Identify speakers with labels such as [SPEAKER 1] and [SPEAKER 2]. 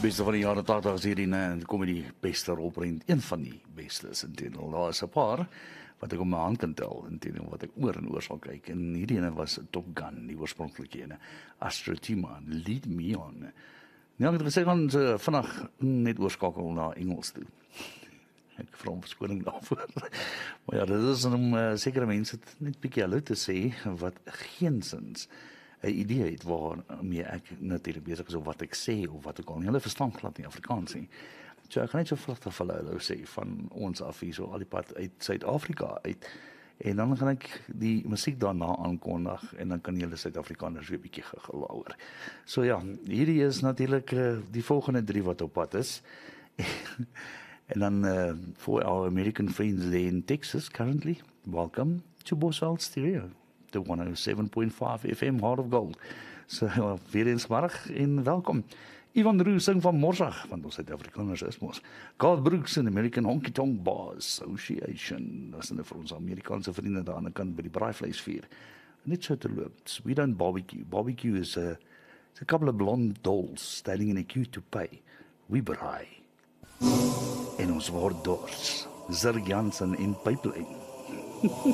[SPEAKER 1] Beste van die jare 80 is hierdie kom die beste rolprent, een van die bestes intendeel. Daar is 'n paar wat ek op my hand kan tel, intendeel wat ek oor en oor sal kyk. En hierdie ene was Top Gun, die oorspronklike ene. Astro Tima, Lead Me On. Nou, ek het gesê gaan se vinnig net oorskakel na Engels toe. Ek vra om verskoning daarvoor. Maar ja, dit is om sekere mense net bietjie hallo te sê wat geensins 'n idee het waarmee ek natuurlik besig is of wat ek sê of wat ek al nie. Hulle verstaan glad nie Afrikaans nie. So ek gaan net so vlugtig vir hulle sê van ons af hier so al die pad uit Suid-Afrika uit. En dan gaan ek die musiek daarna aankondig en dan kan julle Suid-Afrikaners weer bietjie gegil daaroor. So ja, hierdie is natuurlik die volgende 3 wat op pad is. En dan for our American friends there in Texas currently, welcome to Boswell Stereo, the 107.5 FM Heart of Gold. So weer eens middag en welkom. Ivan Roos sing van Morsag, want ons Suid-Afrikaners is mos. Garth Brooks in American Honky Tonk Bar Association. Dat is vir ons Amerikaanse vriende daar aan die kant by die braaivleisvuur. Net so te loop. We don't barbecue. Barbecue is a couple of blonde dolls standing in a queue to pay. We braai. En ons word dors. Zirk Jansen en Pipeline.